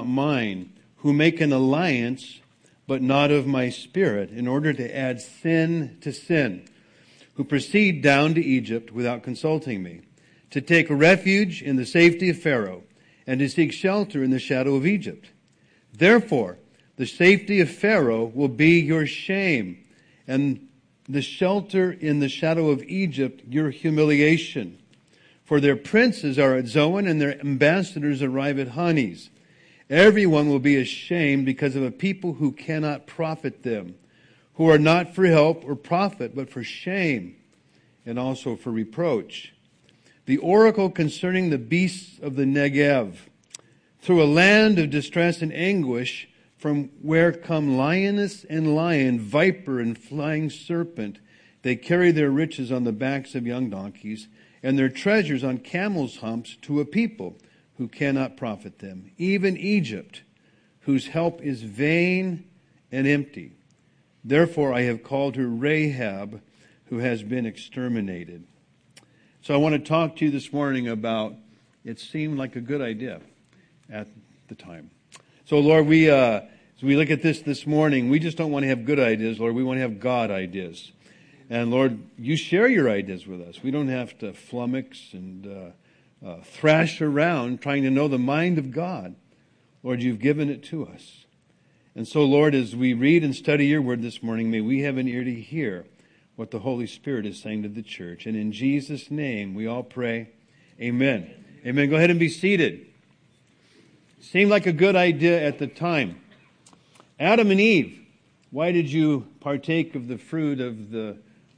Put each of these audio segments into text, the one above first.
mine, who make an alliance, but not of my spirit, in order to add sin to sin, who proceed down to Egypt without consulting me, to take refuge in the safety of Pharaoh, and to seek shelter in the shadow of Egypt. Therefore, the safety of Pharaoh will be your shame, and the shelter in the shadow of Egypt your humiliation. For their princes are at Zoan, and their ambassadors arrive at Hanes. Everyone will be ashamed because of a people who cannot profit them, who are not for help or profit, but for shame, and also for reproach. The oracle concerning the beasts of the Negev. Through a land of distress and anguish, from where come lioness and lion, viper and flying serpent, they carry their riches on the backs of young donkeys, and their treasures on camels' humps, to a people who cannot profit them, even Egypt, whose help is vain and empty. Therefore I have called her Rahab, who has been exterminated. So I want to talk to you this morning about it seemed like a good idea at the time. So Lord, as we look at this morning, we just don't want to have good ideas, Lord. We want to have God ideas. And Lord, you share your ideas with us. We don't have to flummox and thrash around trying to know the mind of God. Lord, you've given it to us. And so, Lord, as we read and study your word this morning, may we have an ear to hear what the Holy Spirit is saying to the church. And in Jesus' name, we all pray, amen. Amen. Go ahead and be seated. Seemed like a good idea at the time. Adam and Eve, why did you partake of the fruit of the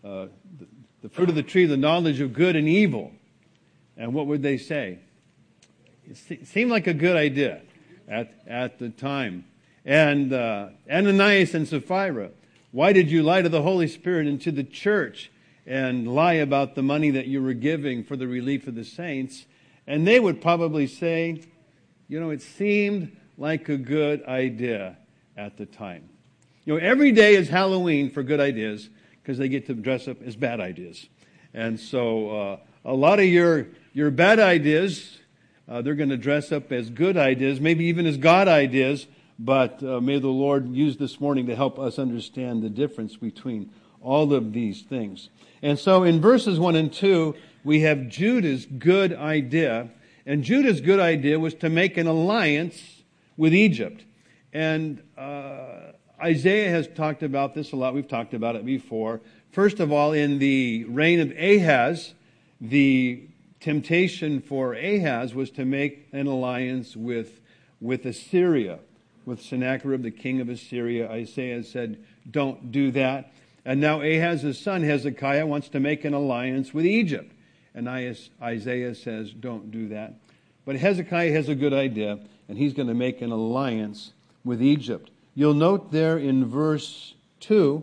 fruit of the tree of the knowledge of good and evil? And what would they say? It seemed like a good idea at the time. And Ananias and Sapphira, why did you lie to the Holy Spirit and to the church and lie about the money that you were giving for the relief of the saints? And they would probably say, it seemed like a good idea at the time. Every day is Halloween for good ideas because they get to dress up as bad ideas. And so a lot of your bad ideas, they're going to dress up as good ideas, maybe even as God ideas, but may the Lord use this morning to help us understand the difference between all of these things. And so in verses 1 and 2, we have Judah's good idea. And Judah's good idea was to make an alliance with Egypt. And Isaiah has talked about this a lot. We've talked about it before. First of all, in the reign of Ahaz, the temptation for Ahaz was to make an alliance with Assyria, with Sennacherib, the king of Assyria. Isaiah said, don't do that. And now Ahaz's son Hezekiah wants to make an alliance with Egypt. And Isaiah says, don't do that. But Hezekiah has a good idea, and he's going to make an alliance with Egypt. You'll note there in verse 2,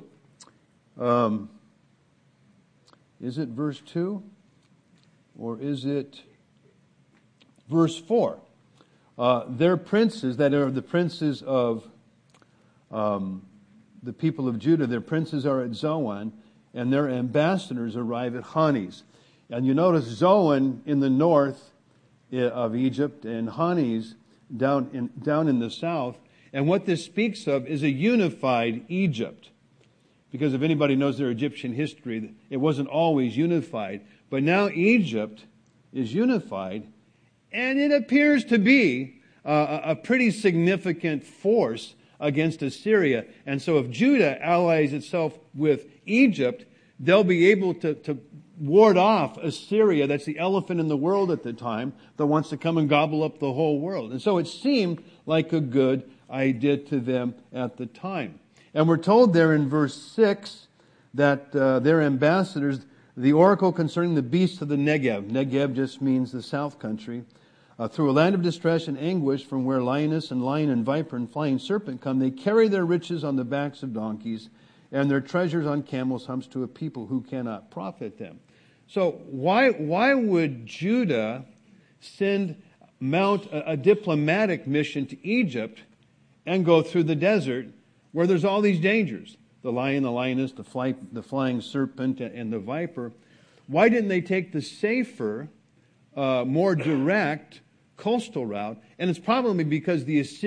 is it verse 2? Or is it verse 4? Their princes, that are the princes of the people of Judah, their princes are at Zoan, and their ambassadors arrive at Hanes. And you notice Zoan in the north of Egypt and Hanes down in the south. And what this speaks of is a unified Egypt. Because if anybody knows their Egyptian history, it wasn't always unified. But now Egypt is unified, and it appears to be a pretty significant force against Assyria. And so if Judah allies itself with Egypt, they'll be able to ward off Assyria. That's the elephant in the world at the time that wants to come and gobble up the whole world. And so it seemed like a good idea to them at the time. And we're told there in verse 6 that their ambassadors, the oracle concerning the beasts of the Negev. Negev just means the south country. Through a land of distress and anguish, from where lioness and lion and viper and flying serpent come, they carry their riches on the backs of donkeys and their treasures on camels' humps, to a people who cannot profit them. So why would Judah mount a diplomatic mission to Egypt and go through the desert where there's all these dangers? The lion, the lioness, the flying serpent, and the viper. Why didn't they take the safer, more direct coastal route? And it's probably because the Assyrians